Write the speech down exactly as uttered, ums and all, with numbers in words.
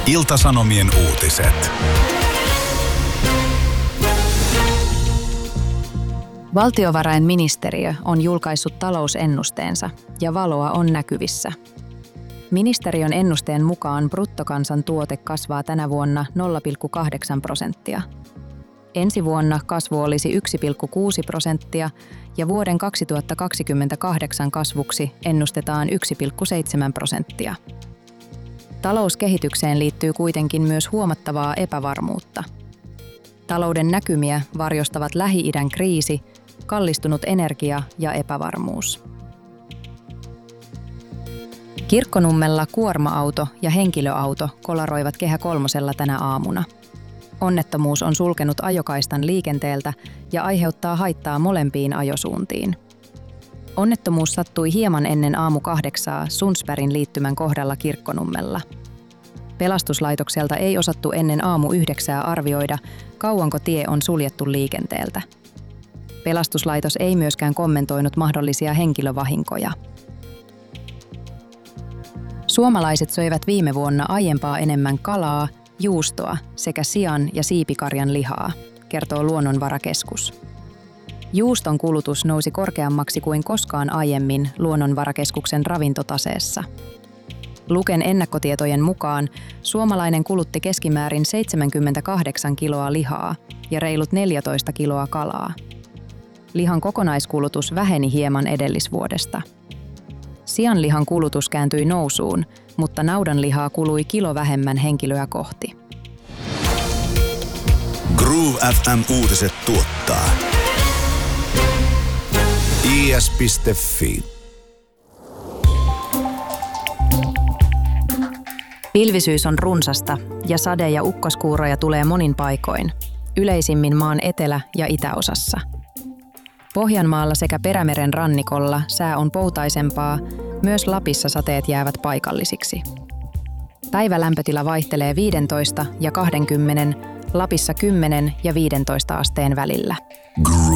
Ilta-Sanomien uutiset. Valtiovarainministeriö on julkaissut talousennusteensa ja valoa on näkyvissä. Ministeriön ennusteen mukaan bruttokansantuote kasvaa tänä vuonna nolla pilkku kahdeksan prosenttia. Ensi vuonna kasvu olisi yksi pilkku kuusi prosenttia ja vuoden kaksituhattakaksikymmentäkahdeksan kasvuksi ennustetaan yksi pilkku seitsemän prosenttia. Talouskehitykseen liittyy kuitenkin myös huomattavaa epävarmuutta. Talouden näkymiä varjostavat Lähi-idän kriisi, kallistunut energia ja epävarmuus. Kirkkonummella kuorma-auto ja henkilöauto kolaroivat Kehä kolmosella tänä aamuna. Onnettomuus on sulkenut ajokaistan liikenteeltä ja aiheuttaa haittaa molempiin ajosuuntiin. Onnettomuus sattui hieman ennen aamu kahdeksaa Sundsbergin liittymän kohdalla Kirkkonummella. Pelastuslaitokselta ei osattu ennen aamu yhdeksää arvioida, kauanko tie on suljettu liikenteeltä. Pelastuslaitos ei myöskään kommentoinut mahdollisia henkilövahinkoja. Suomalaiset söivät viime vuonna aiempaa enemmän kalaa, juustoa sekä sian ja siipikarjan lihaa, kertoo Luonnonvarakeskus. Juuston kulutus nousi korkeammaksi kuin koskaan aiemmin Luonnonvarakeskuksen ravintotaseessa. Luken ennakkotietojen mukaan suomalainen kulutti keskimäärin seitsemänkymmentäkahdeksan kiloa lihaa ja reilut neljätoista kiloa kalaa. Lihan kokonaiskulutus väheni hieman edellisvuodesta. Sianlihan kulutus kääntyi nousuun, mutta naudanlihaa kului kilo vähemmän henkilöä kohti. Groove F M-uutiset tuottaa I S piste Fi. Pilvisyys on runsasta ja sade- ja ukkoskuuroja tulee monin paikoin, yleisimmin maan etelä- ja itäosassa. Pohjanmaalla sekä Perämeren rannikolla sää on poutaisempaa, myös Lapissa sateet jäävät paikallisiksi. Päivälämpötila vaihtelee viisitoista ja kaksikymmentä, Lapissa kymmenen ja viisitoista asteen välillä.